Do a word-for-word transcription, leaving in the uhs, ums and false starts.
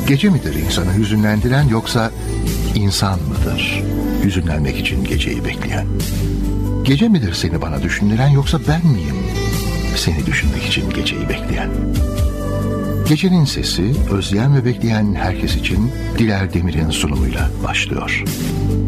Gece midir insanı hüzünlendiren, yoksa insan mıdır hüzünlenmek için geceyi bekleyen? Gece midir seni bana düşündüren, yoksa ben miyim seni düşünmek için geceyi bekleyen? Gecenin sesi, özleyen ve bekleyen herkes için Diler Demir'in sunumuyla başlıyor.